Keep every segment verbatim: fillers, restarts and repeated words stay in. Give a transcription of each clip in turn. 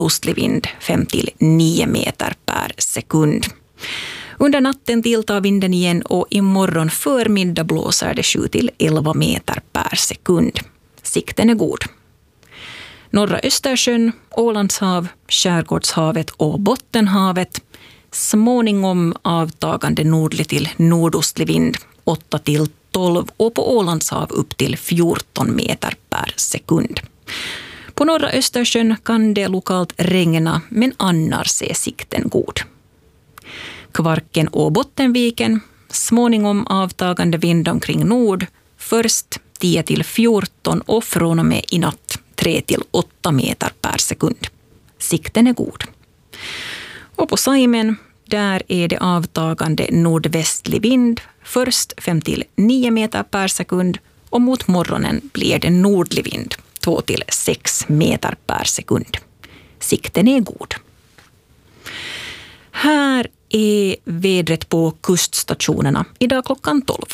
nordostlig vind fem till nio meter per sekund. Under natten tilltar vinden igen och imorgon förmiddag blåser det sju till elva meter per sekund. Sikten är god. Norra Östersjön, Ålandshav, Skärgårdshavet och Bottenhavet. Småningom avtagande nordlig till nordostlig vind åtta till tolv och på Ålandshav upp till fjorton meter per sekund. På norra Östersjön kan det lokalt regna, men annars är sikten god. Kvarken och Bottenviken, småningom avtagande vind omkring nord, först tio till fjorton och från och med i natt tre till åtta meter per sekund. Sikten är god. Och på Saimen, där är det avtagande nordvästlig vind, först fem till nio meter per sekund och mot morgonen blir det nordlig vind, två till sex meter per sekund. Sikten är god. Här är vädret på kuststationerna idag klockan tolv.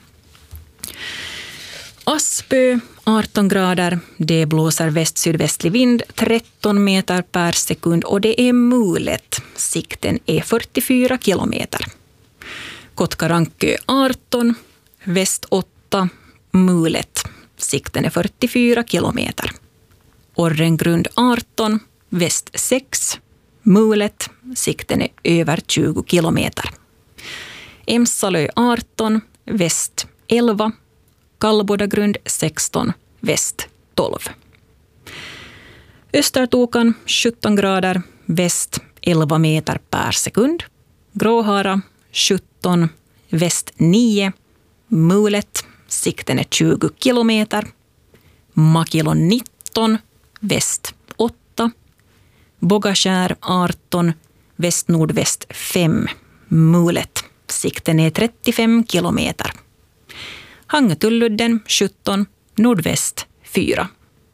Aspö arton grader, det blåser väst-sydvästlig vind tretton meter per sekund och det är mulet. Sikten är fyrtiofyra kilometer. Kotkarankö arton, väst åtta, mulet. Sikten är fyrtiofyra kilometer. Orrengrund arton, väst sex, mulet. Sikten är över tjugo kilometer. Emsalö arton, väst elva, Kallbodagrund sexton, väst tolv. Östertokan sjutton grader, väst elva meter per sekund. Gråhara sjutton, väst nio, mulet. Sikten är tjugo kilometer. Makilo nitton, väst åtta. Bogaskär arton, väst-nordväst fem, mulet. Sikten är trettiofem kilometer. Hangetulludden sjutton, nordväst fyra.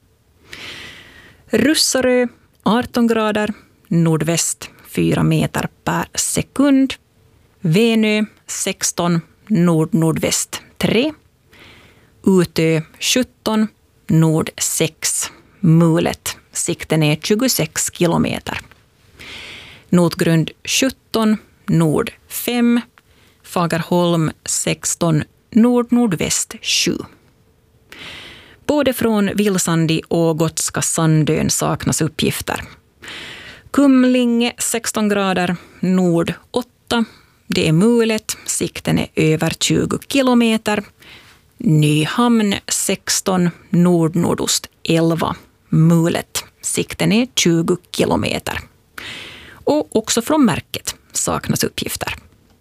Russarö arton grader, nordväst fyra meter per sekund. Venö sexton, nord-nordväst tre. Utö sjutton, nord sex, mulet. Sikten är tjugosex kilometer. Notgrund sjutton, nord fem. Fagerholm sexton, nord-nordväst sju. Både från Vilsandi och Gotska Sandön saknas uppgifter. Kumlinge sexton grader, nord åtta. Det är mulet, sikten är över tjugo kilometer. Nyhamn sexton, nord-nordost elva, mulet. Sikten är tjugo kilometer. Och också från Märket saknas uppgifter.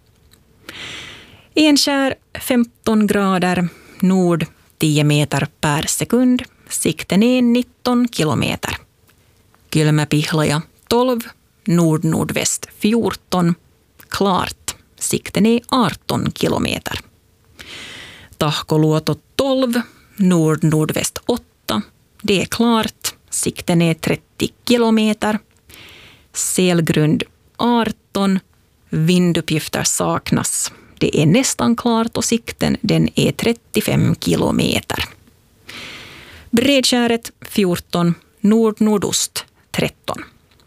Enskär femton grader, nord tio meter per sekund. Sikten är nitton kilometer. Kylmäpihlaja tolv, nord-nordväst fjorton. Klart, sikten är arton kilometer. Tahkoluoto tolv, nord-nordväst åtta. Det är klart, sikten är trettio kilometer. Selgrund arton, vinduppgifter saknas. Det är nästan klart och sikten den är trettiofem kilometer. Bredskäret fjorton, nord-nordost tretton.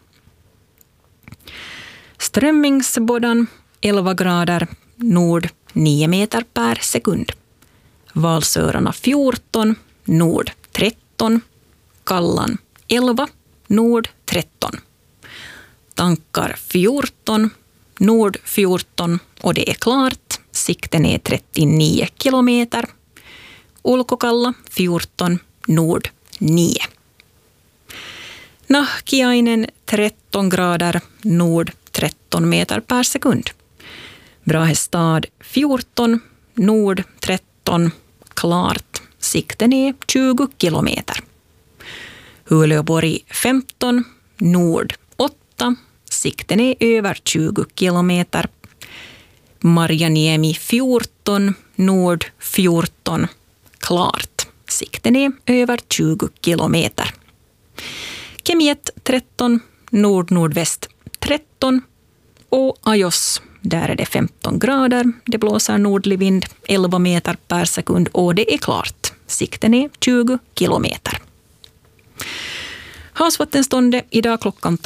Strömmingsboddan elva grader, nord nio meter per sekund. Valsörarna fjorton, nord tretton. Kallan elva, nord tretton. Tankar fjorton, nord fjorton och det är klart. Sikten är trettionio kilometer. Ulkokalla fjorton, nord nio. Nahkiainen tretton grader, nord tretton meter per sekund. Brahestad fjorton, nord tretton, klart. Sikten är tjugo kilometer. Uleåborg femton, nord åtta. Sikten är över tjugo kilometer. Marjaniemi fjorton, nord fjorton, klart. Sikten är över tjugo kilometer. Kemiet tretton, nord-nordväst tretton och Ajos, där är det femton grader. Det blåser nordlig vind elva meter per sekund och det är klart. Sikten är tjugo kilometer. Havsvattenståndet idag klockan